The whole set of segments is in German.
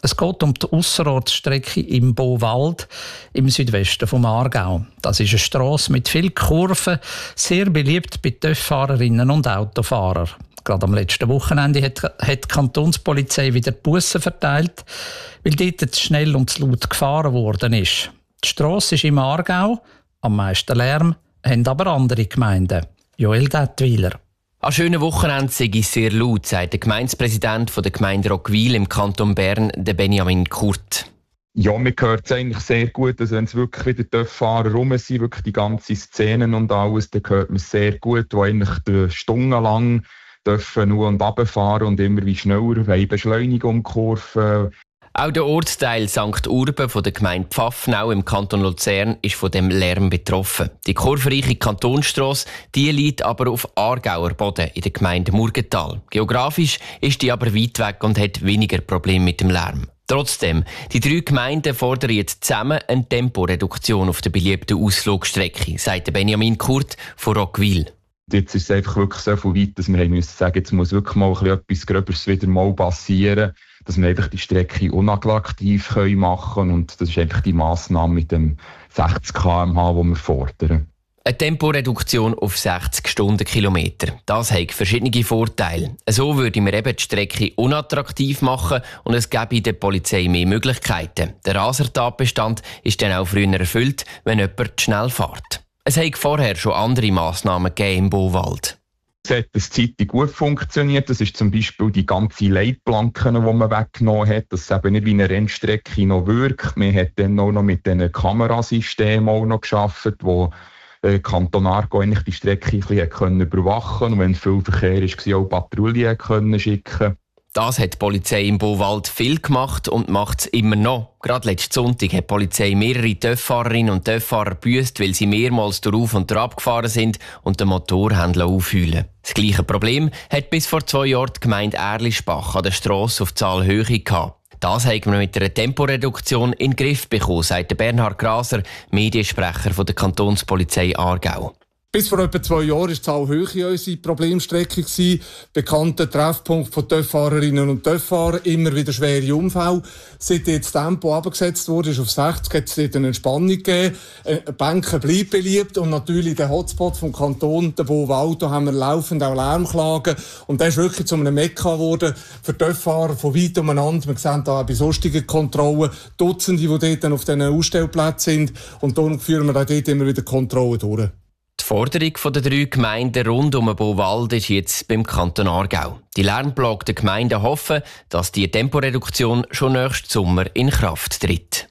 Es geht um die Ausserortsstrecke im Beauwald im Südwesten vom Aargau. Das ist eine Strasse mit vielen Kurven, sehr beliebt bei TÜV-Fahrerinnen und Autofahrern. Gerade am letzten Wochenende hat die Kantonspolizei wieder Bussen verteilt, weil dort zu schnell und zu laut gefahren worden ist. Die Strasse ist im Aargau, am meisten Lärm haben aber andere Gemeinden. Joel Dettwiler. An schönen Wochenende sei es sehr laut, sagt der Gemeindepräsident der Gemeinde Roggwil im Kanton Bern, der Benjamin Kurt. Ja, mir gehört es eigentlich sehr gut, dass wenn es wirklich wieder TÜV-Fahrer rum sind, wirklich die ganzen Szenen und alles, dann hört man es sehr gut, wo eigentlich stundenlang dürfen nur und runterfahren und immer wie schneller, weil Beschleunigung Kurven. Auch der Ortsteil St. Urben von der Gemeinde Pfaffenau im Kanton Luzern ist von dem Lärm betroffen. Die kurvenreiche Kantonsstrasse, die liegt aber auf Aargauer Boden in der Gemeinde Murgenthal. Geografisch ist die aber weit weg und hat weniger Probleme mit dem Lärm. Trotzdem, die 3 Gemeinden fordern jetzt zusammen eine Temporeduktion auf der beliebten Ausflugstrecke, sagt Benjamin Kurt von Roggwil. Jetzt ist es einfach wirklich so viel weit, dass wir müssen sagen, jetzt muss wirklich mal etwas Gröberes wieder mal passieren, dass wir einfach die Strecke unattraktiv machen können. Und das ist einfach die Massnahme mit dem 60 km/h, die wir fordern. Eine Temporeduktion auf 60 Stundenkilometer. Das hat verschiedene Vorteile. So würde man eben die Strecke unattraktiv machen und es gäbe der Polizei mehr Möglichkeiten. Der Rasertatbestand ist dann auch früher erfüllt, wenn jemand schnell fährt. Es hat vorher schon andere Massnahmen gegeben im Beauwald. Es hat eine Zeit gut funktioniert. Das ist zum Beispiel die ganzen Leitplanken, die man weggenommen hat, dass es eben nicht wie eine Rennstrecke noch wirkt. Man hat dann auch noch mit diesen Kamerasystemen auch noch gearbeitet, wo Kanton Aargau eigentlich die Strecke ein bisschen überwachen konnte und wenn viel Verkehr war, auch Patrouillen schicken konnte. Das hat die Polizei im Beauwald viel gemacht und macht es immer noch. Gerade letzten Sonntag hat die Polizei mehrere TÜV-Fahrerinnen und TÜV-Fahrer gebüßt, weil sie mehrmals drauf und drauf gefahren sind und den Motor aufheulen. Das gleiche Problem hat bis vor 2 Jahren die Gemeinde Erlischbach an der Strasse auf Zahlhöhe gehabt. Das haben wir mit einer Temporeduktion in den Griff bekommen, sagt Bernhard Graser, Mediensprecher der Kantonspolizei Aargau. Bis vor etwa 2 Jahren war Zahlhöhe unsere Problemstrecke. Bekannter Treffpunkt von TÜV-Fahrerinnen und TÜV-Fahrern, immer wieder schwere Unfälle. Seit jetzt das Tempo abgesetzt wurde, ist auf 60, hat es dort eine Entspannung gegeben. Bänke bleibt beliebt und natürlich der Hotspot vom Kanton, der Beauwald, da haben wir laufend auch Lärmklagen. Und das ist wirklich zu einem Mekka geworden für TÜV-Fahrer von weit umeinander. Wir sehen da auch bei sonstigen Kontrollen Dutzende, die dort auf diesen Ausstellplätzen sind. Und darum führen wir auch dort immer wieder Kontrollen durch. Die Forderung der 3 Gemeinden rund um den Beauwald ist jetzt beim Kanton Aargau. Die lärmplagten Gemeinden hoffen, dass die Temporeduktion schon nächsten Sommer in Kraft tritt.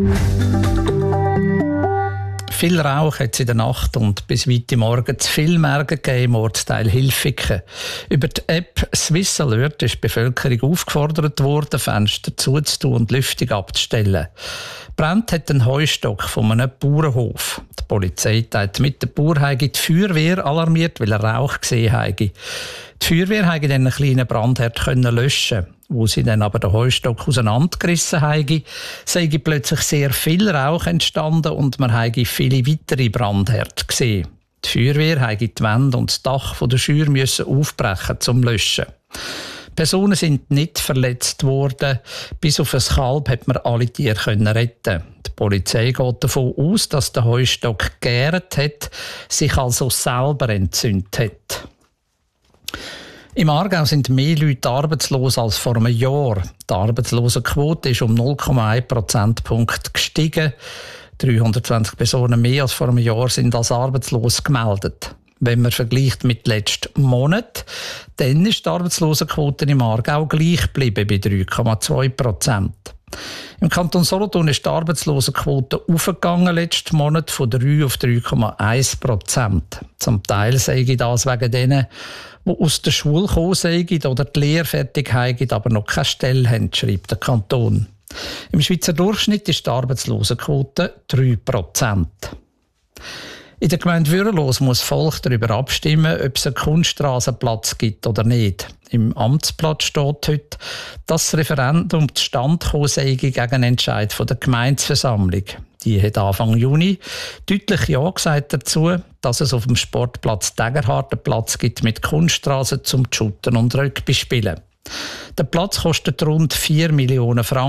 Viel Rauch hat es in der Nacht und bis weit im Morgen zu viel Märgen gegeben im Ortsteil Hilfiken. Über die App Swiss Alert ist die Bevölkerung aufgefordert worden, Fenster zuzutun und Lüftung abzustellen. Brennt hat ein Heustock von einem Bauernhof. Die Polizei teilt mit, der Bauer habe die Feuerwehr alarmiert, weil er Rauch gesehen habe. Die Feuerwehr konnte dann einen kleinen Brandherd löschen. Wo sie dann aber den Heustock auseinandergerissen haben, sei plötzlich sehr viel Rauch entstanden und man habe viele weitere Brandherde gesehen. Die Feuerwehr musste die Wände und das Dach der Scheuer aufbrechen zum Löschen. Personen sind nicht verletzt worden. Bis auf ein Kalb hat man alle Tiere retten. Die Polizei geht davon aus, dass der Heustock gegärt hat, sich also selber entzündet hat. Im Aargau sind mehr Leute arbeitslos als vor einem Jahr. Die Arbeitslosenquote ist um 0,1 Prozentpunkt gestiegen. 320 Personen mehr als vor einem Jahr sind als arbeitslos gemeldet. Wenn man vergleicht mit letzten Monat, dann ist die Arbeitslosenquote im Aargau gleich geblieben bei 3,2%. Im Kanton Solothurn ist die Arbeitslosenquote aufgegangen letzten Monat von 3 auf 3,1%. Zum Teil sage ich das wegen denen, die aus der Schule gekommen sind oder die Lehre fertig haben, aber noch keine Stelle haben, schreibt der Kanton. Im Schweizer Durchschnitt ist die Arbeitslosenquote 3%. In der Gemeinde Würenlos muss das Volk darüber abstimmen, ob es einen Kunststraßenplatz gibt oder nicht. Im Amtsblatt steht heute, dass das Referendum zustande gekommen sei gegen einen Entscheid der Gemeindeversammlung. Die hat Anfang Juni deutlich Ja gesagt dazu, dass es auf dem Sportplatz Degerhardt einen Platz gibt mit Kunststraßen zum Shooten und Rugby spielen. Der Platz kostet rund 4 Millionen Franken.